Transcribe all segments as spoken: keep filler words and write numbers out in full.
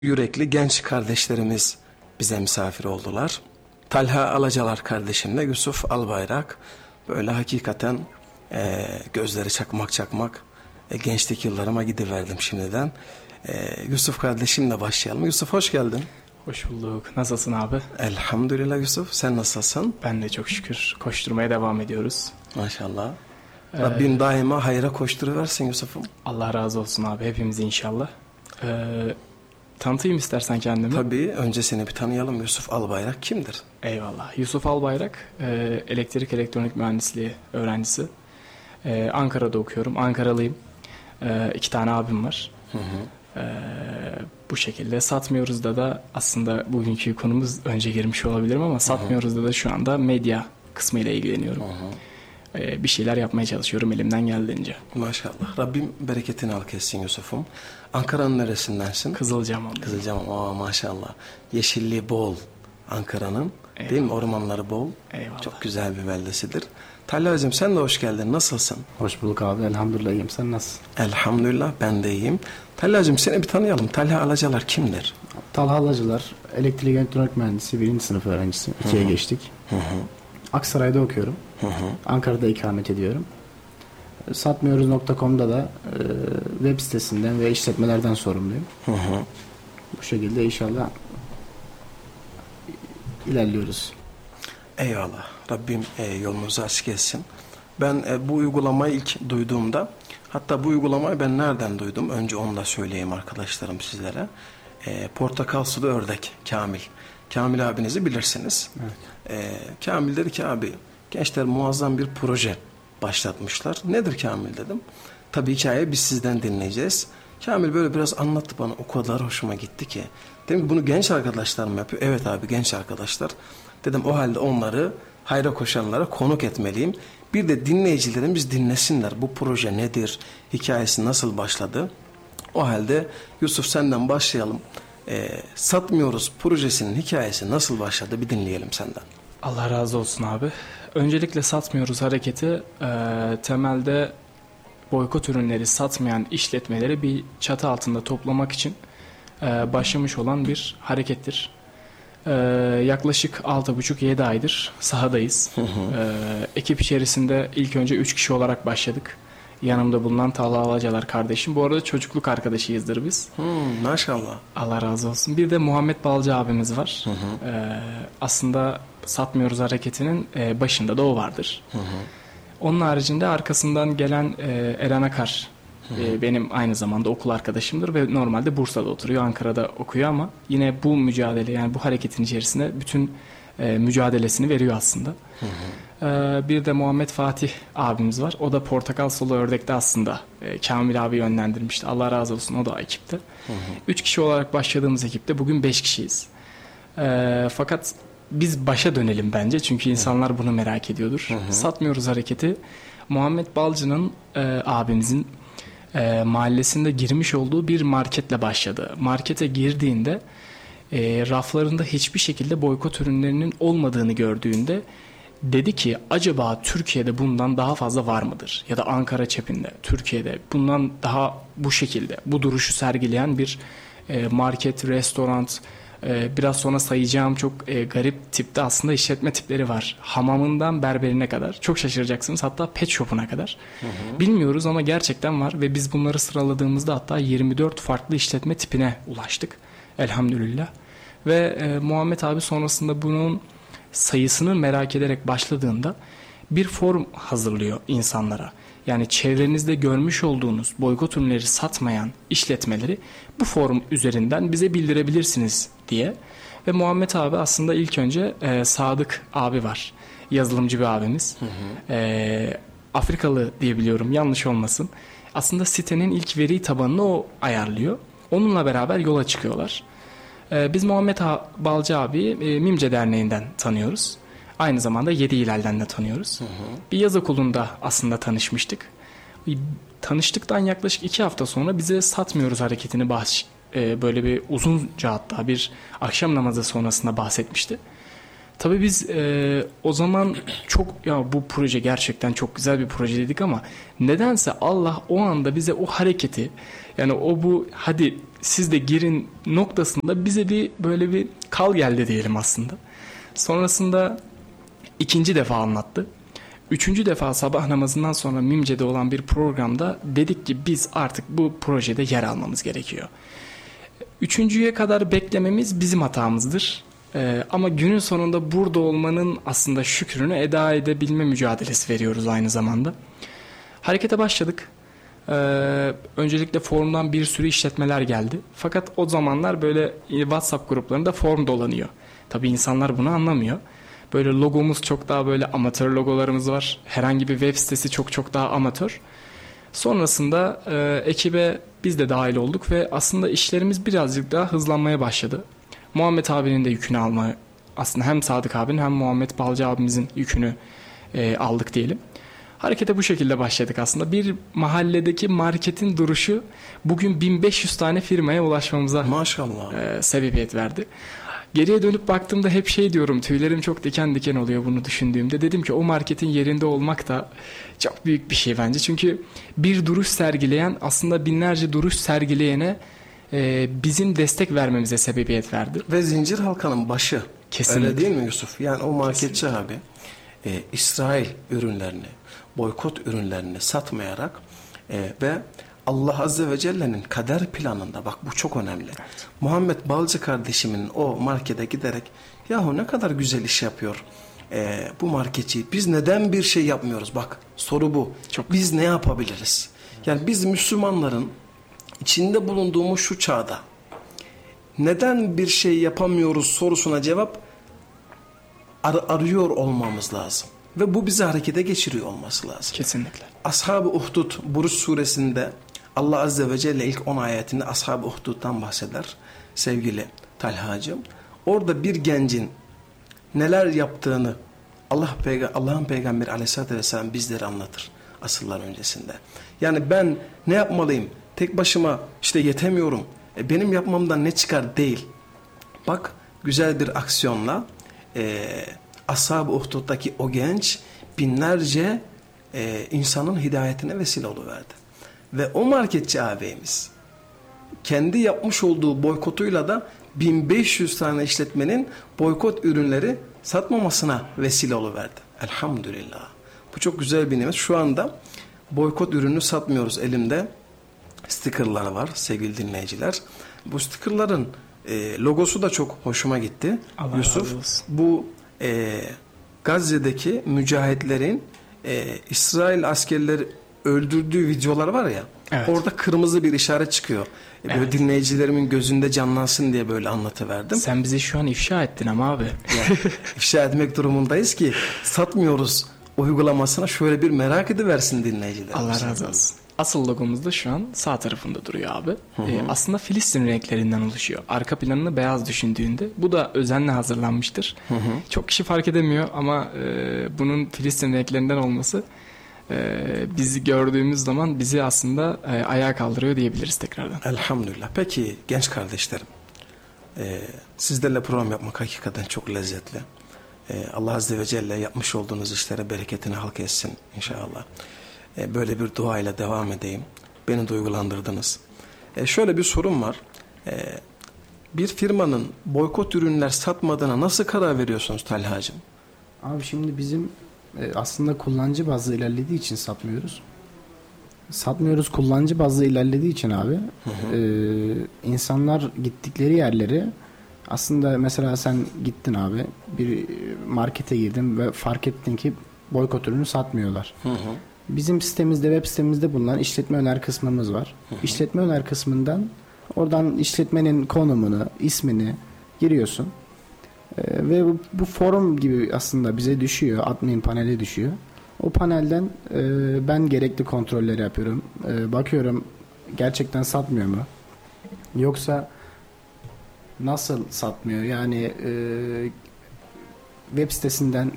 Yürekli genç kardeşlerimiz bize misafir oldular. Talha Alacalar kardeşimle Yusuf Albayrak böyle hakikaten e, gözleri çakmak çakmak e, gençlik yıllarıma gidiverdim şimdiden. E, Yusuf kardeşimle başlayalım. Yusuf hoş geldin. Hoş bulduk. Nasılsın abi? Elhamdülillah Yusuf, sen nasılsın? Ben de çok şükür. Koşturmaya devam ediyoruz. Maşallah. Ee, Rabbim daima hayra koşturuversin Yusuf'um. Allah razı olsun abi, hepimiz inşallah. Ee, tanıtayım istersen kendimi. Tabii, önce seni bir tanıyalım. Yusuf Albayrak kimdir? Eyvallah. Yusuf Albayrak, e, elektrik elektronik mühendisliği öğrencisi. E, Ankara'da okuyorum. Ankaralıyım. E, iki tane abim var. Hı hı. E, bu şekilde satmıyoruz da da aslında bugünkü konumuz önce girmiş olabilirim ama satmıyoruz da da şu anda medya kısmıyla ilgileniyorum. Hı hı. bir şeyler yapmaya çalışıyorum elimden geldiğince. Maşallah. Rabbim bereketini al kessin Yusuf'um. Ankara'nın neresindensin? Kızılcahamam. Kızılcahamam. Aa, maşallah. Yeşilliği bol Ankara'nın. Değil mi? Ormanları bol. Eyvallah. Çok güzel bir beldesidir. Talha'cığım sen de hoş geldin. Nasılsın? Hoş bulduk abi. Elhamdülillah iyiyim. Sen nasılsın? Elhamdülillah ben de iyiyim. Talha'cığım seni bir tanıyalım. Talha Alacalar kimdir? Talha Alacılar, elektrik elektronik mühendisi, birinci sınıf öğrencisi. İkiye geçtik. Hı hı. Aksaray'da okuyorum. Hı hı. Ankara'da ikamet ediyorum. satmıyoruz nokta com'da da e, web sitesinden ve işletmelerden sorumluyum. Hı hı. Bu şekilde inşallah ilerliyoruz. Eyvallah. Rabbim e, yolunuzu açık etsin. Ben e, bu uygulamayı ilk duyduğumda, hatta bu uygulamayı ben nereden duydum? Önce onu da söyleyeyim arkadaşlarım sizlere. E, Portakal Sulu Ördek Kamil. Kamil abinizi bilirsiniz. Evet. E, Kamil dedi ki abi gençler muazzam bir proje başlatmışlar. Nedir Kamil dedim. Tabii hikayeyi biz sizden dinleyeceğiz. Kamil böyle biraz anlattı bana, o kadar hoşuma gitti ki. Dedim ki bunu genç arkadaşlar mı yapıyor? Evet abi, genç arkadaşlar. Dedim o halde onları hayra koşanlara konuk etmeliyim. Bir de dinleyicilerimiz dinlesinler. Bu proje nedir? Hikayesi nasıl başladı? O halde Yusuf senden başlayalım. Ee, Satmıyoruz projesinin hikayesi nasıl başladı bir dinleyelim senden. Allah razı olsun abi. Öncelikle satmıyoruz hareketi e, temelde boykot ürünleri satmayan işletmeleri bir çatı altında toplamak için e, başlamış olan bir harekettir. E, yaklaşık altı buçuk yedi aydır sahadayız. Hı hı. E, ekip içerisinde ilk önce üç kişi olarak başladık. Yanımda bulunan Talha Alacalar kardeşim. Bu arada çocukluk arkadaşıyızdır biz. Hmm, maşallah. Allah razı olsun. Bir de Muhammed Balcı abimiz var. Hı hı. Ee, aslında satmıyoruz hareketinin e, başında da o vardır. Hı hı. Onun haricinde arkasından gelen e, Eren Akar e, benim aynı zamanda okul arkadaşımdır ve normalde Bursa'da oturuyor, Ankara'da okuyor ama yine bu mücadele, yani bu hareketin içerisinde bütün e, mücadelesini veriyor aslında. Hı hı. Ee, bir de Muhammed Fatih abimiz var. O da Portakal Sulu Ördek'te aslında e, Kamil abi yönlendirmişti. Allah razı olsun, o da ekipte. Hı hı. Üç kişi olarak başladığımız ekipte bugün beş kişiyiz. Ee, fakat biz başa dönelim bence. Çünkü insanlar bunu merak ediyordur. Hı hı. Satmıyoruz hareketi. Muhammed Balcı'nın e, abimizin e, mahallesinde girmiş olduğu bir marketle başladı. Markete girdiğinde e, raflarında hiçbir şekilde boykot ürünlerinin olmadığını gördüğünde dedi ki acaba Türkiye'de bundan daha fazla var mıdır? Ya da Ankara çapında Türkiye'de bundan daha bu şekilde bu duruşu sergileyen bir e, market, restoran, e, biraz sonra sayacağım çok e, garip tipte aslında işletme tipleri var. Hamamından berberine kadar. Çok şaşıracaksınız. Hatta pet shop'una kadar. Hı hı. Bilmiyoruz ama gerçekten var ve biz bunları sıraladığımızda hatta yirmi dört farklı işletme tipine ulaştık. Elhamdülillah. Ve e, Muhammed abi sonrasında bunun sayısını merak ederek başladığında bir form hazırlıyor insanlara. Yani çevrenizde görmüş olduğunuz boykot ürünleri satmayan işletmeleri bu form üzerinden bize bildirebilirsiniz diye. Ve Muhammed abi aslında ilk önce e, Sadık abi var. Yazılımcı bir abimiz. Hı hı. E, Afrikalı diyebiliyorum, yanlış olmasın. Aslında sitenin ilk veri tabanını o ayarlıyor. Onunla beraber yola çıkıyorlar. Biz Muhammed Balcı abiyi Mimce Derneği'nden tanıyoruz. Aynı zamanda Yedi Hilal'den de tanıyoruz. Hı hı. Bir yaz okulunda aslında tanışmıştık. Tanıştıktan yaklaşık iki hafta sonra bize satmıyoruz hareketini bahs böyle bir uzunca, hatta bir akşam namazı sonrasında bahsetmişti. Tabii biz e, o zaman çok ya bu proje gerçekten çok güzel bir proje dedik ama nedense Allah o anda bize o hareketi, yani o bu hadi siz de girin noktasında bize bir böyle bir kal geldi diyelim aslında. Sonrasında ikinci defa anlattı. Üçüncü defa sabah namazından sonra Mimce'de olan bir programda dedik ki biz artık bu projede yer almamız gerekiyor. Üçüncüye kadar beklememiz bizim hatamızdır. Ee, ama günün sonunda burada olmanın aslında şükrünü eda edebilme mücadelesi veriyoruz aynı zamanda. Harekete başladık. Ee, öncelikle forumdan bir sürü işletmeler geldi. Fakat o zamanlar böyle WhatsApp gruplarında form dolanıyor. Tabii insanlar bunu anlamıyor. Böyle logomuz çok daha böyle amatör logolarımız var. Herhangi bir web sitesi çok çok daha amatör. Sonrasında e, ekibe biz de dahil olduk ve aslında işlerimiz birazcık daha hızlanmaya başladı. Muhammed abinin de yükünü alma, aslında hem Sadık abinin hem Muhammed Balcı abimizin yükünü e, aldık diyelim. Harekete bu şekilde başladık aslında. Bir mahalledeki marketin duruşu bugün bin beş yüz tane firmaya ulaşmamıza Maşallah. e, sebebiyet verdi. Geriye dönüp baktığımda hep şey diyorum, tüylerim çok diken diken oluyor bunu düşündüğümde. Dedim ki o marketin yerinde olmak da çok büyük bir şey bence. Çünkü bir duruş sergileyen aslında binlerce duruş sergileyene e, bizim destek vermemize sebebiyet verdi. Ve zincir halkanın başı. Kesinlikle. Öyle değil mi Yusuf? Yani o marketçi abi e, İsrail ürünlerini, boykot ürünlerini satmayarak e, ve Allah Azze ve Celle'nin kader planında, bak bu çok önemli. Evet. Muhammed Balcı kardeşimin o markete giderek yahu ne kadar güzel iş yapıyor e, bu marketçi. Biz neden bir şey yapmıyoruz? Bak soru bu. Çok biz ne yapabiliriz? Yani biz Müslümanların içinde bulunduğumuz şu çağda neden bir şey yapamıyoruz sorusuna cevap ar- arıyor olmamız lazım. Ve bu bizi harekete geçiriyor olması lazım. Kesinlikle. Ashab-ı Uhdud Buruç suresinde Allah Azze ve Celle ilk on ayetinde Ashab-ı Uhdud'dan bahseder sevgili Talhacığım. Orada bir gencin neler yaptığını Allah Peyg- Allah'ın Peygamberi Aleyhisselatü Vesselam bizlere anlatır asırlar öncesinde. Yani ben ne yapmalıyım? Tek başıma işte yetemiyorum. E benim yapmamdan ne çıkar değil. Bak güzel bir aksiyonla e, Ashab-ı Uhdud'daki o genç binlerce e, insanın hidayetine vesile oluverdi. Ve o marketçi ağabeyimiz kendi yapmış olduğu boykotuyla da bin beş yüz tane işletmenin boykot ürünleri satmamasına vesile oluverdi. Elhamdülillah. Bu çok güzel bir nimet. Şu anda boykot ürünü satmıyoruz. Elimde stickerlar var sevgili dinleyiciler. Bu stickerların e, logosu da çok hoşuma gitti. Allah Yusuf, razı olsun. bu e, Gazze'deki mücahitlerin e, İsrail askerleri öldürdüğü videolar var ya, evet. Orada kırmızı bir işaret çıkıyor. E, böyle Evet. dinleyicilerimin gözünde canlansın diye böyle anlatıverdim. Sen bizi şu an ifşa ettin ama abi. Yani, ifşa etmek durumundayız ki satmıyoruz uygulamasına şöyle bir merak ediversin dinleyiciler. Allah razı olsun. Asıl logomuz da şu an sağ tarafında duruyor abi. Ee, aslında Filistin renklerinden oluşuyor. Arka planını beyaz düşündüğünde. Bu da özenle hazırlanmıştır. Hı hı. Çok kişi fark edemiyor ama e, bunun Filistin renklerinden olması e, bizi gördüğümüz zaman bizi aslında e, ayağa kaldırıyor diyebiliriz tekrardan. Elhamdülillah. Peki genç kardeşlerim, e, sizlerle program yapmak hakikaten çok lezzetli. E, Allah Azze ve Celle yapmış olduğunuz işlere bereketini halk etsin inşallah. E, böyle bir dua ile devam edeyim. Beni duygulandırdınız. E, şöyle bir sorum var. E, bir firmanın boykot ürünler satmadığına nasıl karar veriyorsunuz Talhacığım? Abi şimdi bizim e, aslında kullanıcı bazlı ilerlediği için satmıyoruz. Satmıyoruz kullanıcı bazlı ilerlediği için abi. Hı hı. E, insanlar gittikleri yerleri aslında mesela sen gittin abi bir markete girdin ve fark ettin ki boykot ürünü satmıyorlar. Hı hı. Bizim sitemizde, web sitemizde bulunan işletme öner kısmımız var. Hı hı. İşletme öner kısmından oradan işletmenin konumunu, ismini giriyorsun. Ee, ve bu, bu forum gibi aslında bize düşüyor. Admin paneli düşüyor. O panelden e, ben gerekli kontrolleri yapıyorum. E, bakıyorum gerçekten satmıyor mu? Yoksa nasıl satmıyor? Yani e, web sitesinden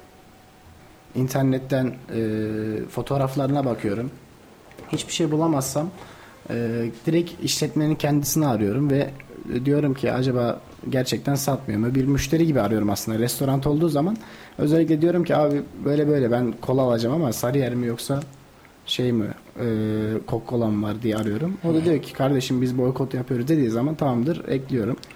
İnternetten e, fotoğraflarına bakıyorum. Hiçbir şey bulamazsam e, direkt işletmenin kendisini arıyorum ve diyorum ki acaba gerçekten satmıyor mu? Bir müşteri gibi arıyorum aslında. Restoran olduğu zaman özellikle diyorum ki abi böyle böyle ben kola alacağım ama Sarıyer mi yoksa şey mi e, Coca-Cola'm var diye arıyorum. O da diyor ki kardeşim biz boykot yapıyoruz dediği zaman tamamdır ekliyorum.